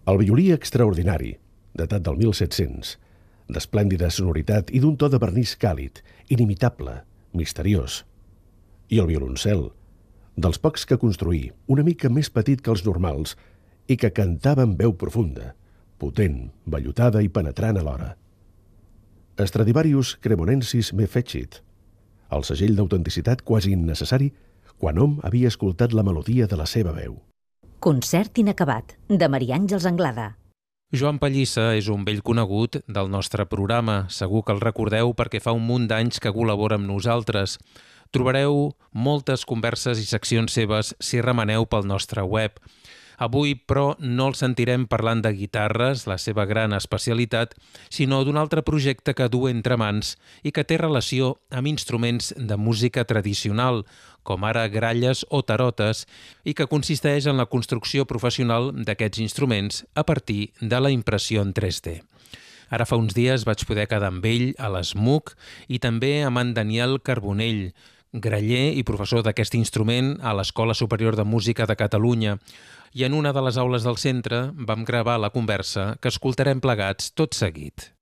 El violí extraordinari, datat del 1700, d'esplèndida sonoritat i d'un to de vernís càlid, inimitable, misteriós. I el violoncel, dels pocs que construí, una mica més petit que els normals, i que cantava amb veu profunda, potent, vellutada i penetrant alhora. Stradivarius Cremonensis me fecit, el segell d'autenticitat quasi innecessari quan hom havia escoltat la melodia de la seva veu. Concert inacabat, de Maria Àngels Anglada. Joan Pallissa és un vell conegut del nostre programa. Segur que el recordeu perquè fa un munt d'anys que col·labora amb nosaltres. Trobareu moltes converses i seccions seves si remeneu pel nostre web. Avui, però, no el sentirem parlant de guitarres, la seva gran especialitat, sinó d'un altre projecte que du entre mans i que té relació amb instruments de música tradicional, com ara gralles o tarotes, i que consisteix en la construcció professional d'aquests instruments a partir de la impressió en 3D. Ara fa uns dies vaig poder quedar amb ell a l'ESMUC i també amb en Daniel Carbonell, graller i professor d'aquest instrument a l'Escola Superior de Música de Catalunya, i en una de les aules del centre vam gravar la conversa que escoltarem plegats tot seguit.